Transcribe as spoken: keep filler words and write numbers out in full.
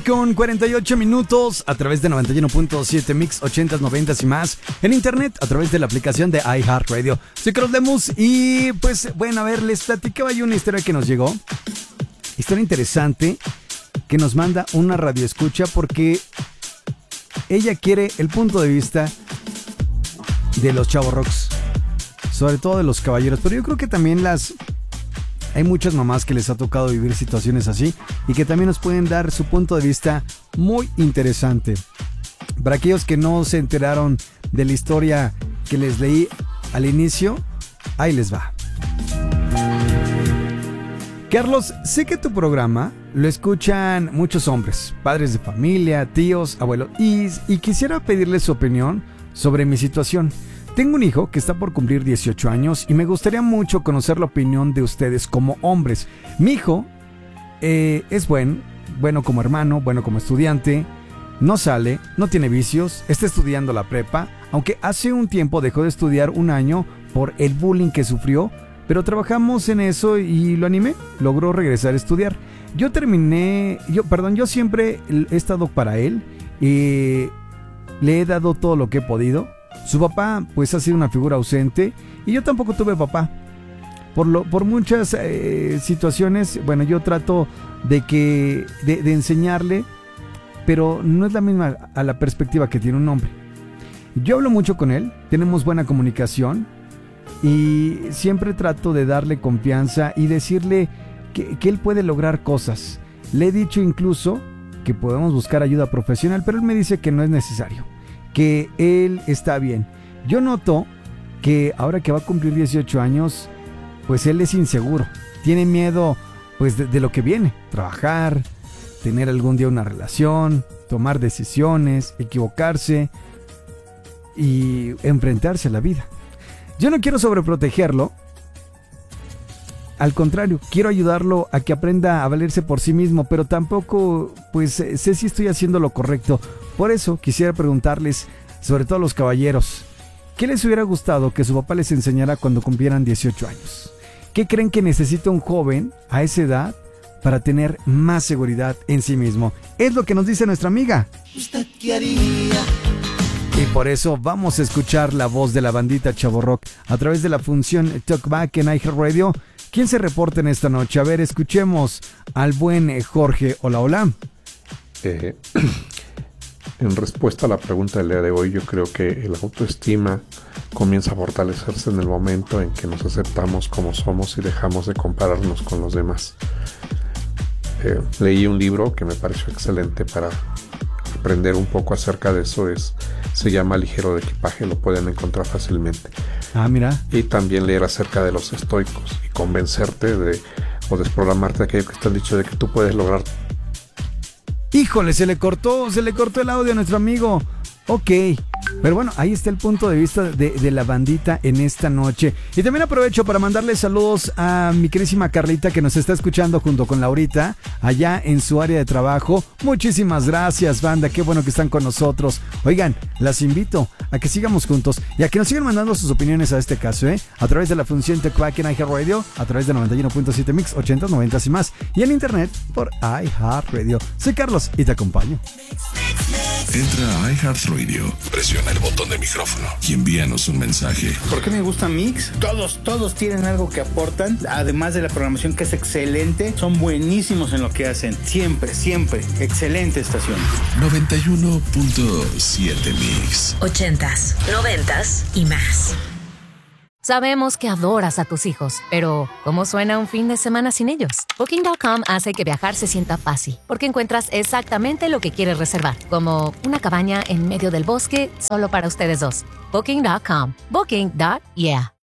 con cuarenta y ocho minutos a través de noventa y uno punto siete Mix, ochentas, noventas y más. En internet a través de la aplicación de iHeartRadio. Soy Carlos Lemus y pues bueno, a ver, les platicaba yo una historia que nos llegó. Historia interesante que nos manda una radioescucha porque ella quiere el punto de vista de los chavorrocs, sobre todo de los caballeros, pero yo creo que también las... Hay muchas mamás que les ha tocado vivir situaciones así y que también nos pueden dar su punto de vista muy interesante. Para aquellos que no se enteraron de la historia que les leí al inicio, ahí les va. Carlos, sé que tu programa lo escuchan muchos hombres, padres de familia, tíos, abuelos, y, y quisiera pedirles su opinión sobre mi situación. Tengo un hijo que está por cumplir dieciocho años y me gustaría mucho conocer la opinión de ustedes como hombres. Mi hijo eh, es buen, bueno como hermano, bueno como estudiante, no sale, no tiene vicios, está estudiando la prepa, aunque hace un tiempo dejó de estudiar un año por el bullying que sufrió, pero trabajamos en eso y lo animé, logró regresar a estudiar. Yo terminé, yo, perdón, yo siempre he estado para él y le he dado todo lo que he podido. Su papá pues ha sido una figura ausente y yo tampoco tuve papá. Por, lo, por muchas eh, situaciones, bueno, yo trato de, que, de, de enseñarle, pero no es la misma a la perspectiva que tiene un hombre. Yo hablo mucho con él, tenemos buena comunicación y siempre trato de darle confianza y decirle que, que él puede lograr cosas. Le he dicho incluso que podemos buscar ayuda profesional, pero él me dice que no es necesario, que él está bien. Yo noto que ahora que va a cumplir dieciocho años, pues él es inseguro, tiene miedo pues de, de lo que viene, trabajar, tener algún día una relación, tomar decisiones, equivocarse y enfrentarse a la vida. Yo no quiero sobreprotegerlo, al contrario, quiero ayudarlo a que aprenda a valerse por sí mismo, pero tampoco pues sé si estoy haciendo lo correcto. Por eso quisiera preguntarles, sobre todo a los caballeros, ¿qué les hubiera gustado que su papá les enseñara cuando cumplieran dieciocho años? ¿Qué creen que necesita un joven a esa edad para tener más seguridad en sí mismo? Es lo que nos dice nuestra amiga. ¿Usted qué haría? Y por eso vamos a escuchar la voz de la bandita Chavorrock a través de la función Talkback en iHeartRadio. ¿Quién se reporta en esta noche? A ver, escuchemos al buen Jorge. Hola, hola. Eh, en respuesta a la pregunta del día de hoy, yo creo que el autoestima comienza a fortalecerse en el momento en que nos aceptamos como somos y dejamos de compararnos con los demás. Eh, leí un libro que me pareció excelente para aprender un poco acerca de eso. Es, se llama Ligero de Equipaje, lo pueden encontrar fácilmente. Ah, mira. Y también leer acerca de los estoicos y convencerte de o desprogramarte de aquello que te han dicho de que tú puedes lograr. Híjole, se le cortó, se le cortó el audio a nuestro amigo. Ok, pero bueno, ahí está el punto de vista de, de la bandita en esta noche. Y también aprovecho para mandarle saludos a mi querísima Carlita, que nos está escuchando junto con Laurita allá en su área de trabajo. Muchísimas gracias, banda, qué bueno que están con nosotros. Oigan, las invito a que sigamos juntos y a que nos sigan mandando sus opiniones a este caso, ¿eh? A través de la función Talkback en iHeartRadio, a través de noventa y uno punto siete Mix, ochentas, noventas y más, y en internet por iHeartRadio. Soy Carlos y te acompaño. Entra a iHeartRadio, presiona el botón de micrófono y envíanos un mensaje. ¿Por qué me gusta Mix? Todos, todos tienen algo que aportan, además de la programación que es excelente, son buenísimos en lo que hacen. Siempre, siempre, excelente estación. noventa y uno punto siete Mix. Ochentas, noventas y más. Sabemos que adoras a tus hijos, pero ¿cómo suena un fin de semana sin ellos? Booking punto com hace que viajar se sienta fácil, porque encuentras exactamente lo que quieres reservar, como una cabaña en medio del bosque solo para ustedes dos. Booking punto com. Booking. Yeah.